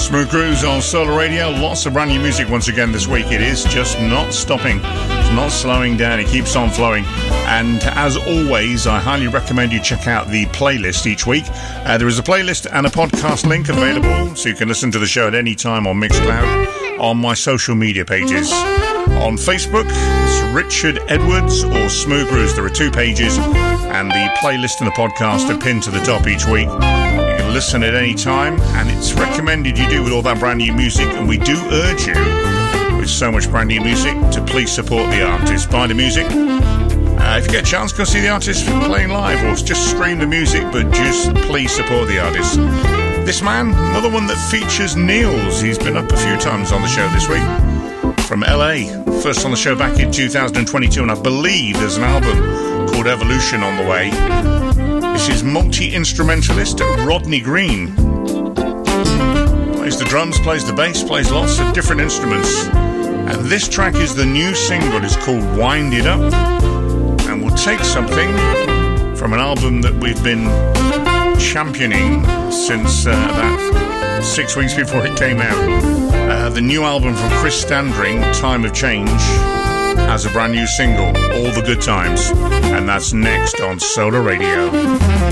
Smooth Grooves on Solar Radio. Lots of brand new music once again this week. It is just not stopping. It's not slowing down. It keeps on flowing. And as always, I highly recommend you check out the playlist each week. There is a playlist and a podcast link available, so you can listen to the show at any time on Mixcloud, on my social media pages. On Facebook, it's Richard Edwards or Smooth Grooves. There are 2 pages, and the playlist and the podcast are pinned to the top each week. You can listen at any time, and it's recommended you do with all that brand new music. And we do urge you, with so much brand new music, to please support the artist. Buy the music. If you get a chance, go see the artist playing live, or just stream the music, but just please support the artist. This man, another one that features Niels. He's been up a few times on the show this week. From LA, first on the show back in 2022, and I believe there's an album called Evolution on the way. This is multi-instrumentalist Rodney Green. Plays the drums, plays the bass, plays lots of different instruments. And this track is the new single. It's called Wind It Up. And we'll take something from an album that we've been championing since about 6 weeks before it came out. The new album from Chris Standring, Time of Change, has a brand new single, All the Good Times, and that's next on Solar Radio.